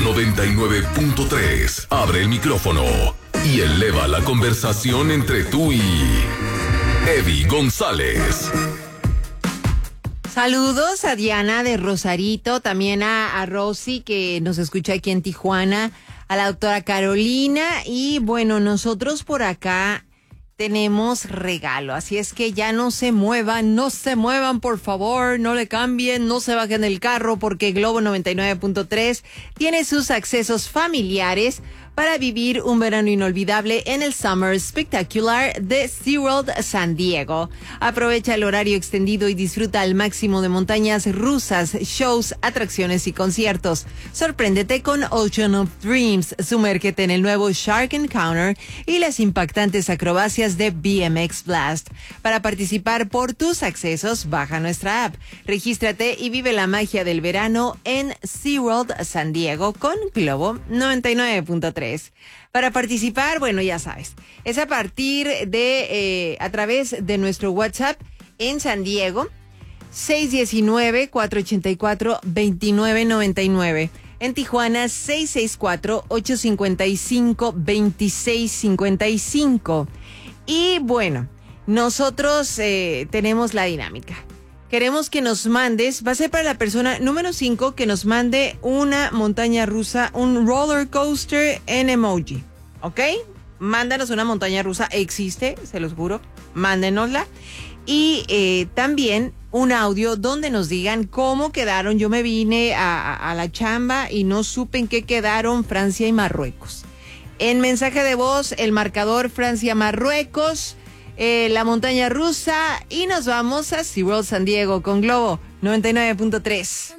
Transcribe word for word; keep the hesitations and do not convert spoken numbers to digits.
noventa y nueve punto tres. Abre el micrófono y eleva la conversación entre tú y Eddie González. Saludos a Diana de Rosarito, también a, a Rosy que nos escucha aquí en Tijuana, a la doctora Carolina y bueno, nosotros por acá tenemos regalo, así es que ya no se muevan, no se muevan por favor, no le cambien, no se bajen del carro porque Globo noventa y nueve punto tres tiene sus accesos familiares para vivir un verano inolvidable en el Summer Spectacular de SeaWorld San Diego. Aprovecha el horario extendido y disfruta al máximo de montañas rusas, shows, atracciones y conciertos. Sorpréndete con Ocean of Dreams, sumérgete en el nuevo Shark Encounter y las impactantes acrobacias de B M X Blast. Para participar por tus accesos, baja nuestra app, regístrate y vive la magia del verano en SeaWorld San Diego con Globo noventa y nueve punto tres. Para participar, bueno, ya sabes, es a partir de, eh, a través de nuestro WhatsApp en San Diego, seis uno nueve, cuatro ocho cuatro, dos nueve nueve nueve. En Tijuana, seis seis cuatro, ocho cinco cinco, dos seis cinco cinco. Y bueno, nosotros eh, tenemos la dinámica. Queremos que nos mandes, va a ser para la persona número cinco que nos mande una montaña rusa, un roller coaster en emoji, ¿ok? Mándanos una montaña rusa, existe, se los juro, mándenosla. Y eh, también un audio donde nos digan cómo quedaron. Yo me vine a, a, a la chamba y no supe en qué quedaron Francia y Marruecos. En mensaje de voz, el marcador Francia-Marruecos, Eh, la montaña rusa y nos vamos a SeaWorld San Diego con Globo noventa y nueve punto tres.